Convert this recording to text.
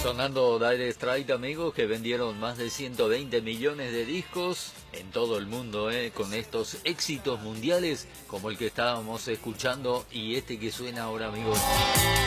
Sonando Dire Straits, amigos, que vendieron más de 120 millones de discos en todo el mundo, con estos éxitos mundiales como el que estábamos escuchando y este que suena ahora, amigos.